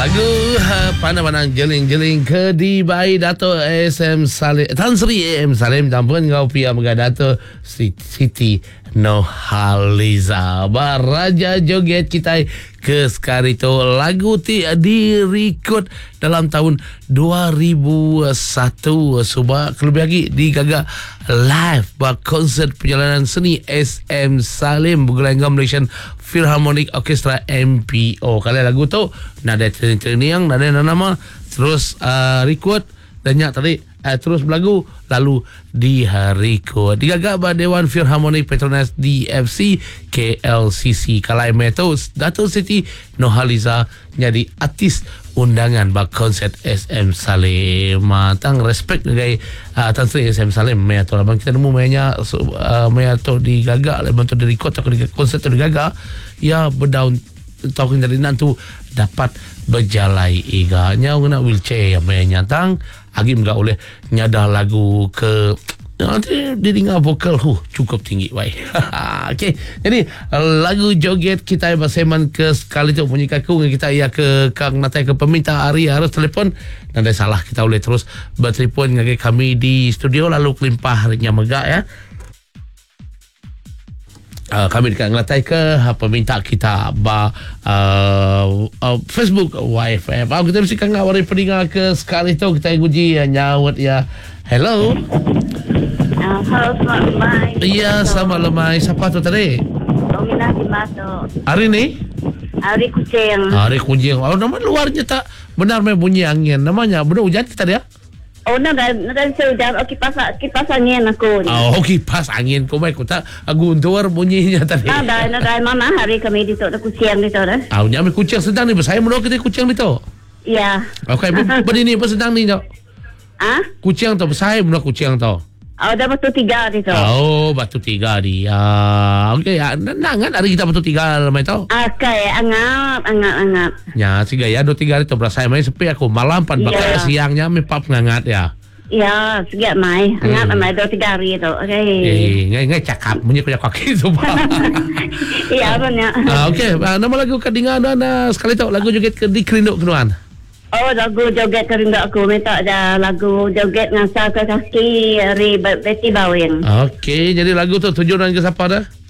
Lagu pandang-pandang jeling-jeling ke Dibai Dato' SM Salim Tan Sri AM Salim Tampun kau pia mega Dato' Siti Nohaliza Baraja joget kita ke sekarito. Lagu ti direkod dalam tahun 2001. Sebab lebih lagi digagak live bah konsert perjalanan seni SM Salim Bergelanggang Malaysian Philharmonic Orchestra MPO. Kali lagu tu nada training nada nama terus record dan nyak tadi terus berlagu lalu direcord digagak bah Dewan Philharmonic Petronas DFC KLCC Kalai Metos Dato' Siti Nohaliza jadi artis undangan bah konsert SM Salim. Matang respect dengan Tan Sri SM Salim maya tu abang kita nemu maya tu digagak lepas tu direkod atau konsert tu digagak ya berdaun tahun dari nantu dapat berjalai iganya guna wheelchair yang nyatang agi enggak oleh nyada lagu ke nanti didengar vokal cukup tinggi baik. Okey, jadi lagu joget kita berseman ke sekali tu bunyi kaku kita ya ke Kang Natai ke peminta hari harus telefon dan ada salah kita boleh terus bertelefon dengan kami di studio lalu kelimpah harinya megak ya. Kami dekat ngelatai ke peminta kita Facebook YFM. Kita mesti kangen awak pendengar ke sekali tu kita uji nyawat ya. Hello. Halo, selamat lemai. Iya, selamat lemai. Siapa tu tadi? Domina Dimato. Hari ni? Hari Kucing. Hari Kucing. Oh, nama luarnya tak benar main bunyi angin. Namanya benar hujan kita dia? Oh, nada hujan. Oh, kipas angin aku. Oh, kipas angin. Kau main kutak guntur bunyinya tadi. Nada mana hari kami di tu kucing di tu dah. Ah, nyamai kucing sedang ni. Saya menolak kita kucing di tu. Iya. Okey, berdini apa sedang ni tu? Kucing tu saya menolak kucing tu. Oh, dah batu 3 di tu. Oh, batu 3 dia. Okey, nangan hari kita batu 3 lemai tu. Okay, angat. Ya, si gaya 2-3 hari tu berasa main sepi aku malam pan bakal siangnya me pap ngangat ya. Ya, segiat mai. Angat mai 2-3 hari tu. Okey. Ngai cakap bunyi kaki tu. Iya, benar. Okey, nama lagu kadingan dan sekali tu lagu joget ke di Kerinduk kenuan. Oh, lagu joget Kerinduk aku minta ada lagu joget ngasal ke kaki dari Betty Bawing. Okey, jadi lagu tu tujuan ke siapa dah?